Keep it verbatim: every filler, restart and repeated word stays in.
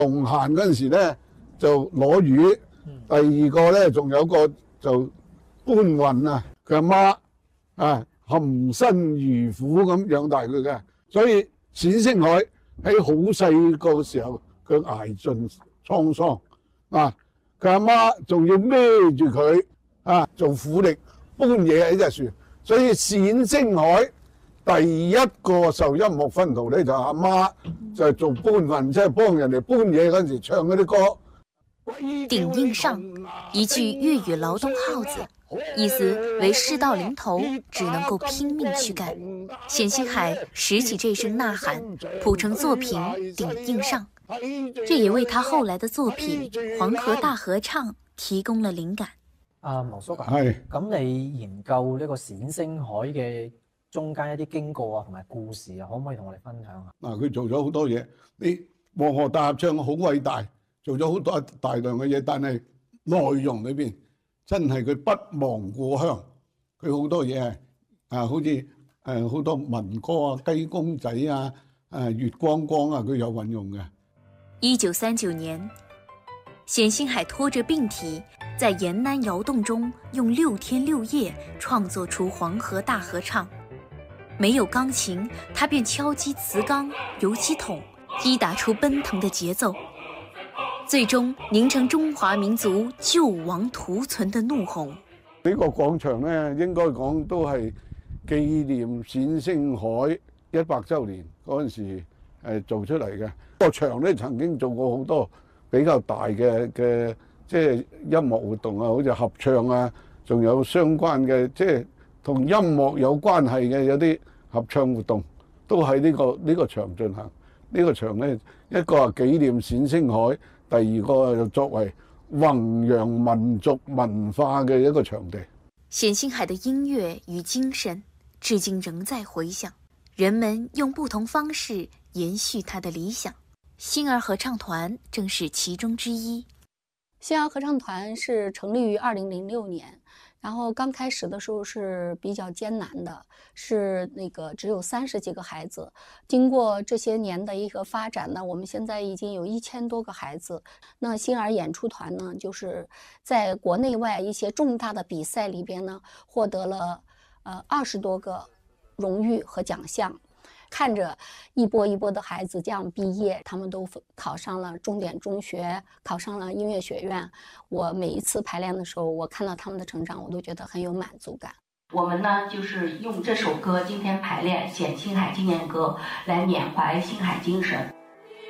農閒嗰陣時咧就攞魚，第二個咧仲有個就搬運啊，佢阿媽啊含辛茹苦咁養大佢嘅，所以冼星海喺好細個時候佢捱盡滄桑啊，佢阿媽仲要孭住佢啊做苦力搬嘢喺隻船，所以冼星海第一個受音樂熏陶咧就阿媽就係做搬運，即係幫人哋搬嘢嗰陣時唱嗰啲歌。 頂硬上，一句粵語勞動號子，意思為事到臨頭只能夠拼命去幹。冼星海拾起這聲吶喊，譜成作品《頂硬上》，這也為他後來的作品《黃河大合唱》提供了靈感。 啊，毛叔啊， 係咁你研究呢個冼星海嘅中間一啲經過啊，同埋故事啊，可唔可以同我哋分享下？ 嗱，佢做咗好多嘢，你黃河大合唱好偉大，做咗好多大量嘅嘢，但係內容裏邊真係佢不忘故鄉，佢好多嘢係啊，好似誒好多民歌啊、雞公仔啊、誒月光光啊，佢有運用嘅。 一九三九年，冼星海拖着病體，在延南窯洞中用六天六夜創作出《黃河大合唱》。沒有鋼琴，他便敲擊瓷缸、油漆桶，擊打出奔騰的節奏，最終凝成中華民族救亡圖存的怒洪。 呢個廣場咧，應該講都係紀念冼星海一百週年嗰陣時誒做出嚟嘅。個場咧曾經做過好多比較大嘅嘅即係音樂活動啊，好似合唱啊，仲有相關嘅即係同音樂有關係嘅有啲合唱活動都喺呢個呢個場進行。呢個場咧，一個係紀念冼星海，第二個就作為弘揚民族文化嘅一個場地。 冼星海的音樂與精神至今仍在回響，人們用不同方式延續他的理想。星兒合唱團正是其中之一。 星兒合唱團是成立於二零零六年，然後剛開始的時候是比較艱難的，是那個只有三十幾個孩子。經過這些年的一個發展呢，我們現在已經有一千多個孩子。那星兒演出團呢，就是在國內外一些重大的比賽裏邊呢，獲得了呃二十多個榮譽和獎項。看着一波一波的孩子這樣畢業，他們都考上了重點中學，考上了音樂學院。我每一次排練的時候，我看到他們的成長，我都覺得很有滿足感。 我們呢，就是用這首歌今天排練《冼星海紀念歌》來緬懷星海精神。